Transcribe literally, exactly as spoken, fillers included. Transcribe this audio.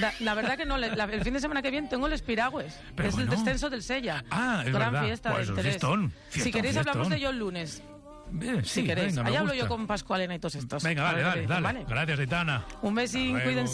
La, la verdad que no, la, el fin de semana que viene tengo el Espiragües, que es bueno. el descenso del Sella. Ah, es Gran verdad. fiesta pues de interés. Fiestón, fiestón, si queréis fiestón. hablamos de ello el lunes. Bien, sí, si queréis. venga, Ahí me hablo gusta. yo con Pascualena y todos estos. Venga, vale, vale, dale. ¿vale? Gracias, Aitana. Un besín, cuídense.